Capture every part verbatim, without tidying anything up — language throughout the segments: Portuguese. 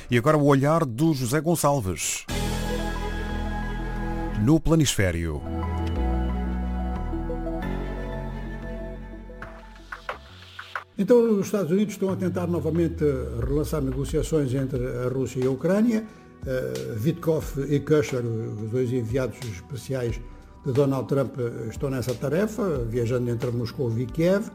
E agora o olhar do José Gonçalves. No Planisfério. Então, os Estados Unidos estão a tentar novamente relançar negociações entre a Rússia e a Ucrânia. Uh, Witkoff e Kushner, os dois enviados especiais de Donald Trump, estão nessa tarefa, viajando entre Moscou e Kiev.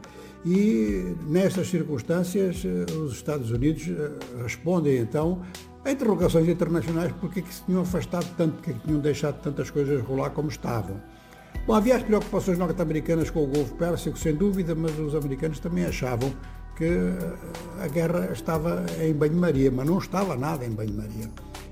E, nestas circunstâncias, os Estados Unidos respondem, então, a interrogações internacionais porque é que se tinham afastado tanto, porque é que tinham deixado tantas coisas rolar como estavam. Bom, havia as preocupações norte-americanas com o Golfo Pérsico, sem dúvida, mas os americanos também achavam que a guerra estava em banho-maria, mas não estava nada em banho-maria.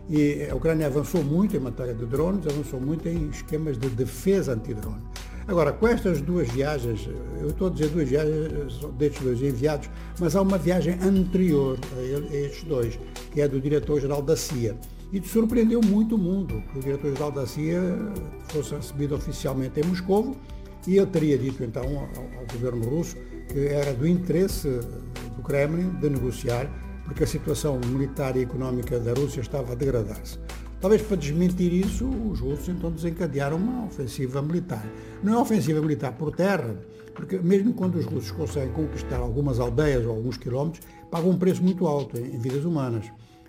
E a Ucrânia avançou muito em matéria de drones, avançou muito em esquemas de defesa antidrone. Agora, com estas duas viagens, eu estou a dizer duas viagens destes dois enviados, mas há uma viagem anterior a estes dois, que é do diretor-geral da C I A. E surpreendeu muito o mundo que o diretor-geral da C I A fosse recebido oficialmente em Moscovo, e ele teria dito então ao, ao governo russo que era do interesse do Kremlin de negociar, porque a situação militar e económica da Rússia estava a degradar-se. Talvez para desmentir isso, os russos então desencadearam uma ofensiva militar. Não é ofensiva militar por terra, porque mesmo quando os russos conseguem conquistar algumas aldeias ou alguns quilómetros, pagam um preço muito alto em, em vidas humanas.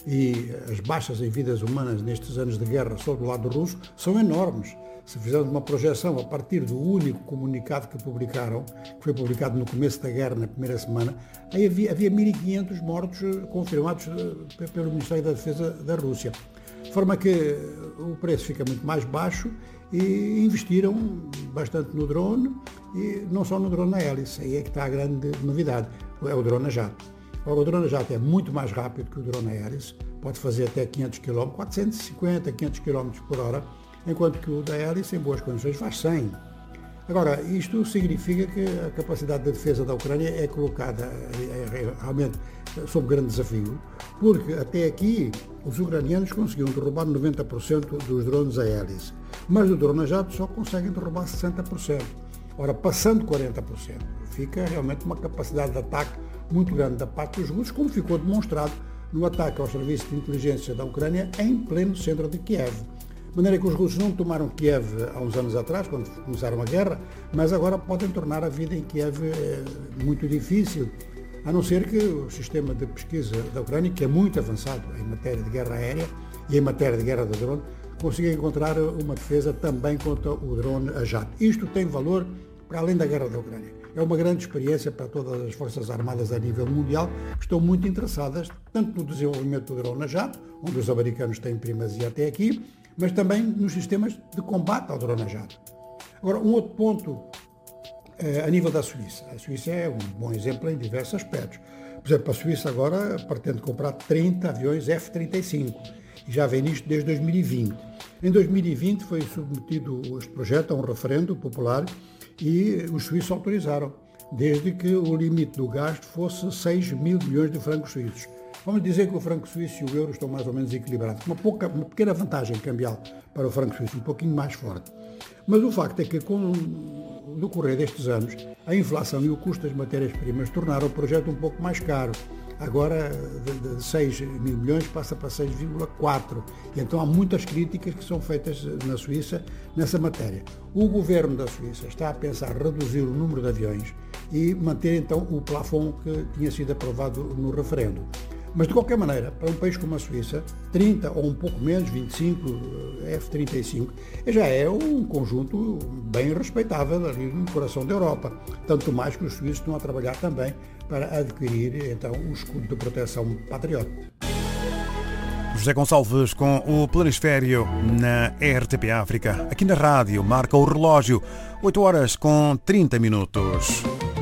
E as baixas em vidas humanas nestes anos de guerra sobre o lado russo são enormes. Se fizermos uma projeção a partir do único comunicado que publicaram, que foi publicado no começo da guerra, na primeira semana, aí havia, havia mil e quinhentos mortos confirmados pelo Ministério da Defesa da Rússia. De forma que o preço fica muito mais baixo e investiram bastante no drone, e não só no drone a hélice, aí é que está a grande novidade, é o drone a jato. Ora, o drone a jato é muito mais rápido que o drone a hélice, pode fazer até quinhentos quilómetros, quatrocentos e cinquenta, quinhentos quilómetros por hora, enquanto que o da hélice, em boas condições, faz cem. Agora, isto significa que a capacidade de defesa da Ucrânia é colocada é, é, realmente sob grande desafio, porque até aqui os ucranianos conseguiram derrubar noventa por cento dos drones a hélice, mas o drone a jato só conseguem derrubar sessenta por cento. Ora, passando quarenta por cento, fica realmente uma capacidade de ataque muito grande da parte dos russos, como ficou demonstrado no ataque ao serviço de inteligência da Ucrânia em pleno centro de Kiev. De maneira que os russos não tomaram Kiev há uns anos atrás, quando começaram a guerra, mas agora podem tornar a vida em Kiev muito difícil, a não ser que o sistema de pesquisa da Ucrânia, que é muito avançado em matéria de guerra aérea e em matéria de guerra de drone, consiga encontrar uma defesa também contra o drone a jato. Isto tem valor para além da guerra da Ucrânia. É uma grande experiência para todas as Forças Armadas a nível mundial, que estão muito interessadas tanto no desenvolvimento do drone a jato, onde os americanos têm primazia até aqui, mas também nos sistemas de combate ao drone a jato. Agora, um outro ponto é a nível da Suíça. A Suíça é um bom exemplo em diversos aspectos. Por exemplo, a Suíça agora pretende comprar trinta aviões F trinta e cinco, e já vem nisto desde dois mil e vinte. Em dois mil e vinte foi submetido este projeto a um referendo popular e os suíços autorizaram, desde que o limite do gasto fosse seis mil milhões de francos suíços. Vamos dizer que o franco suíço e o euro estão mais ou menos equilibrados, uma, pouca, uma pequena vantagem cambial para o franco suíço, um pouquinho mais forte. Mas o facto é que, com o decorrer destes anos, a inflação e o custo das matérias-primas tornaram o projeto um pouco mais caro. Agora, de, de seis mil milhões passa para seis vírgula quatro. E então há muitas críticas que são feitas na Suíça nessa matéria. O governo da Suíça está a pensar reduzir o número de aviões e manter então o plafond que tinha sido aprovado no referendo. Mas, de qualquer maneira, para um país como a Suíça, trinta ou um pouco menos, vinte e cinco F trinta e cinco, já é um conjunto bem respeitável ali no coração da Europa. Tanto mais que os suíços estão a trabalhar também para adquirir, então, o escudo de proteção Patriot. José Gonçalves com o Planisfério na R T P África. Aqui na rádio, marca o relógio, oito horas com trinta minutos.